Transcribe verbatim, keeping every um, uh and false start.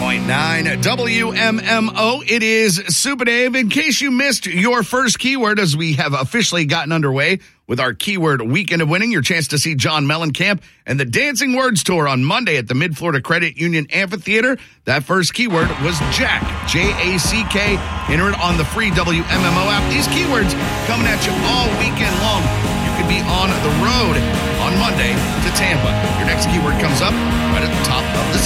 point nine W M M O. It is Super Dave. In case you missed your first keyword, as we have officially gotten underway with our keyword weekend of winning, your chance to see John Mellencamp and the Dancing Words Tour on Monday at the Mid-Florida Credit Union Amphitheater. That first keyword was Jack, J A C K. Enter it on the free W M M O app. These keywords coming at you all weekend long. You could be on the road on Monday to Tampa. Your next keyword comes up right at the top of the